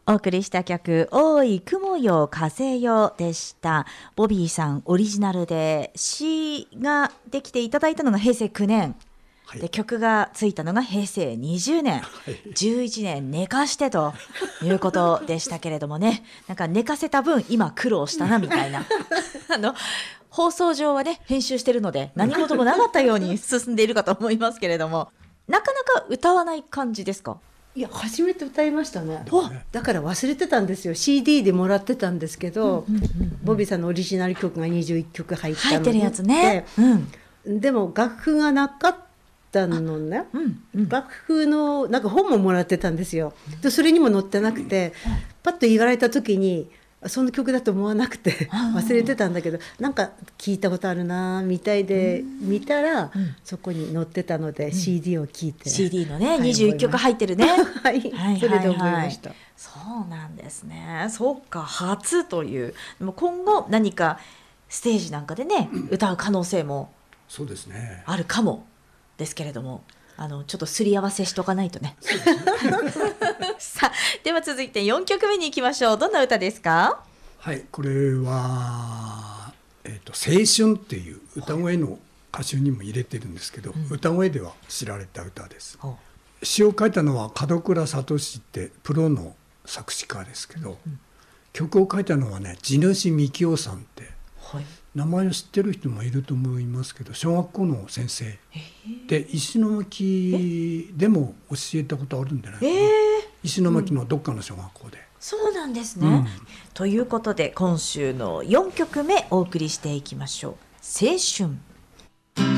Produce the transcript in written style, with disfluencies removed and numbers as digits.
お送りした曲、多い雲よ風よでした。ボビーさんオリジナルで、詩ができていただいたのが平成9年。で曲がついたのが平成20年、11年寝かしてということでしたけれどもね、なんか寝かせた分今苦労したなみたいな放送上はね編集してるので何事もなかったように進んでいるかと思いますけれども、なかなか歌わない感じですか？ いや初めて歌いましたね。だから忘れてたんですよ。 CD でもらってたんですけど、ボビーさんのオリジナル曲が21曲入ったので、 入ってるやつね、 でも楽譜がなかったのね、楽譜のなんか本ももらってたんですよ。でそれにも載ってなくて、パッと言われた時にその曲だと思わなくて忘れてたんだけど、なんか聞いたことあるなみたいで見たら、そこに載ってたので CD を聴いて、 CD のね、21曲入ってるねはい、それで覚えました。 そうなんですね。そうか、初という。でも今後何かステージなんかでね、歌う可能性もそうですね、 あるかもですけれども、ちょっとすり合わせしとかないとね。さあ、では続いて4曲目に行きましょう。どんな歌ですか？ はい、これは、青春っていう歌声の歌集にも入れてるんですけど、歌声では知られた歌です。詩を書いたのは門倉聡ってプロの作詞家ですけど、曲を書いたのはね、地主幹夫さんって、名前を知ってる人もいると思いますけど、小学校の先生で石巻でも教えたことあるんじゃないかな、石巻のどっかの小学校で。 そうなんですね、ということで今週の4曲目お送りしていきましょう。青春。